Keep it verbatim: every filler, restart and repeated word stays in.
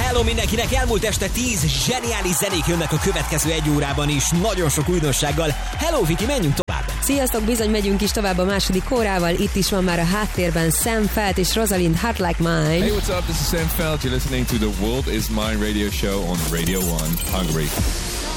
Hello mindenkinek, elmúlt este tíz zseniális zenék jönnek a következő egy órában is, nagyon sok újdonsággal. Hello Viki, menjünk tovább! Sziasztok, bizony megyünk is tovább a második órával, itt is van már a háttérben Sam Feldt és Rosalind Heart Like Mine. Hey, what's up? This is Sam Feldt. You're listening to the World Is Mine radio show on Radio one, Hungary.